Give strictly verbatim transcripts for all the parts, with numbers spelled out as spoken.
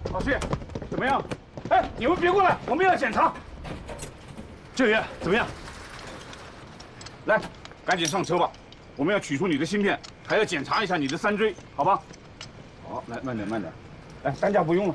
老师，怎么样？哎，你们别过来，我们要检查。 郑源，怎么样？ 来，赶紧上车吧，我们要取出你的芯片，还要检查一下你的三锥，好吧？好，来，慢点，慢点。来，担架不用了。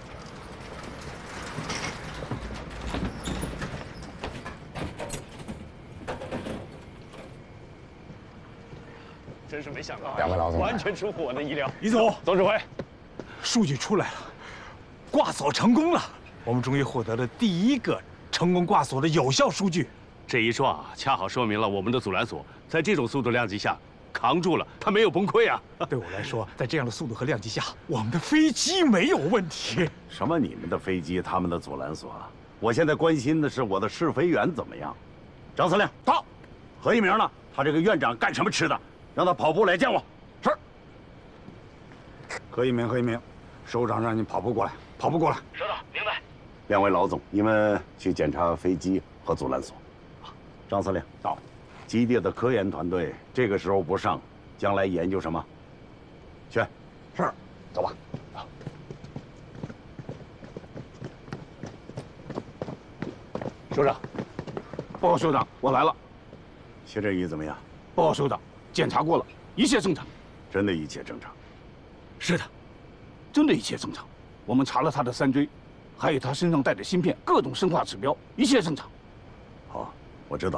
真是没想到， 两位老总， 完全出乎我的意料。 李总， 总指挥， 数据出来了，挂锁成功了，我们终于获得了第一个成功挂锁的有效数据。 这一撞啊，恰好说明了我们的阻拦索在这种速度量级下扛住了，它没有崩溃啊。 对我来说，在这样的速度和量级下，我们的飞机没有问题。 什么你们的飞机，他们的阻拦索？我现在关心的是我的试飞员怎么样。张司令到，何一鸣呢？他这个院长干什么吃的？ 让他跑步来见我。是。何一鸣，何一鸣，首长让你跑步过来，跑步过来。 收到，明白。 两位老总，你们去检查飞机和阻拦索。张司令到。基地的科研团队这个时候不上，将来研究什么？去。是。走吧。走。 首长，报告首长，我来了。 谢振宇怎么样？ 报告首长。 检查过了，一切正常。 真的一切正常。 是的，真的一切正常。我们查了他的三锥，还有他身上带的芯片，各种生化指标，一切正常。 好，我知道。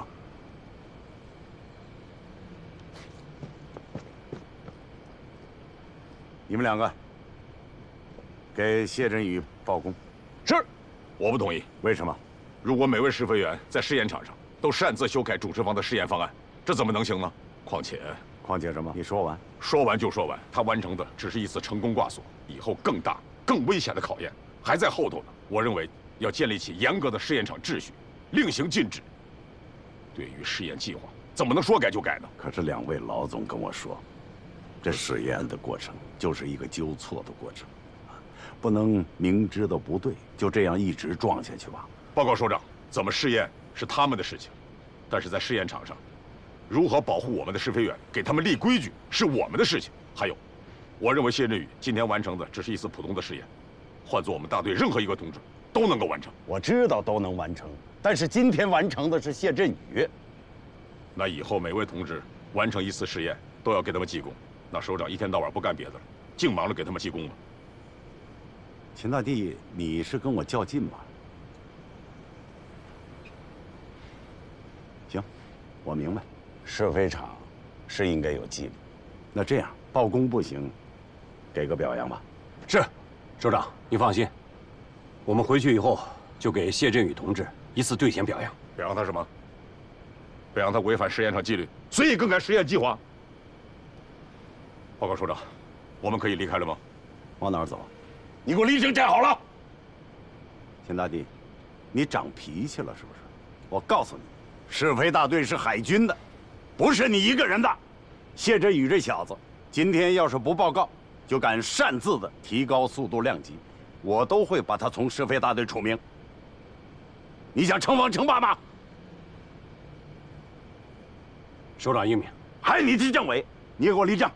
你们两个给谢振宇报功。 是，我不同意。 为什么？ 如果每位试飞员在试验场上都擅自修改主持方的试验方案，这怎么能行呢？ 况且， 况且什么？你说完， 说完就说完。他完成的只是一次成功挂锁，以后更大、更危险的考验还在后头呢。我认为要建立起严格的试验场秩序，令行禁止。对于试验计划，怎么能说改就改呢？ 可是两位老总跟我说，这试验的过程就是一个纠错的过程，不能明知道不对就这样一直撞下去吧？ 报告首长，怎么试验是他们的事情，但是在试验场上。 如何保护我们的试飞员，给他们立规矩是我们的事情。还有，我认为谢振宇今天完成的只是一次普通的试验，换做我们大队任何一个同志都能够完成。 我知道都能完成，但是今天完成的是谢振宇。 那以后每位同志完成一次试验都要给他们记功。那首长一天到晚不干别的了，净忙着给他们记功了。 秦大帝，你是跟我较劲吧？行，我明白。 试飞场是应该有纪律，那这样报功不行，给个表扬吧。 是，首长，您放心，我们回去以后就给谢振宇同志一次兑现表扬。 表扬他什么？表扬他违反试验场纪律，随意更改实验计划。报告首长，我们可以离开了吗？ 往哪儿走？ 你给我立正站好了。 秦大帝，你长脾气了是不是？我告诉你，试飞大队是海军的。 不是你一个人的，谢振宇这小子，今天要是不报告，就敢擅自的提高速度量级，我都会把他从试飞大队除名。你想称王称霸吗？ 首长英明。 还有你这政委，你也给我立正。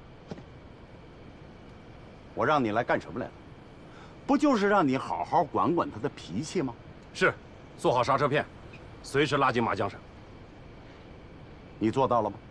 我让你来干什么来了？不就是让你好好管管他的脾气吗？ 是，做好刹车片，随时拉进马缰绳。 你做到了吗？